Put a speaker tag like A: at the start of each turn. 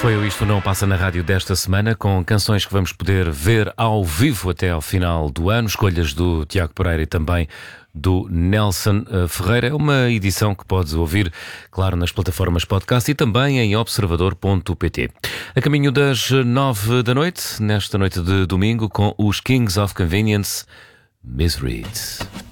A: Foi o Isto Não Passa na Rádio desta semana, com canções que vamos poder ver ao vivo até ao final do ano, escolhas do Tiago Pereira e também do Nelson Ferreira. É uma edição que podes ouvir, claro, nas plataformas podcast e também em observador.pt. A caminho das 9 da noite, nesta noite de domingo, com os Kings of Convenience, Misread.